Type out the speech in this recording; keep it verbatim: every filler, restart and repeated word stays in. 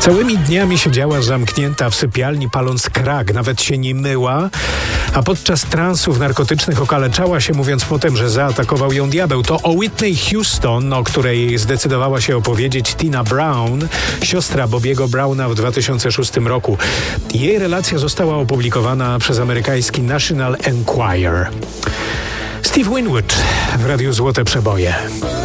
Całymi dniami siedziała zamknięta w sypialni, paląc crack, nawet się nie myła, a podczas transów narkotycznych okaleczała się, mówiąc potem, że zaatakował ją diabeł. To o Whitney Houston, o której zdecydowała się opowiedzieć Tina Brown, siostra Bobiego Browna w dwa tysiące szóstym roku. Jej relacja została opublikowana przez amerykański National Enquirer. Steve Winwood w Radiu Złote Przeboje.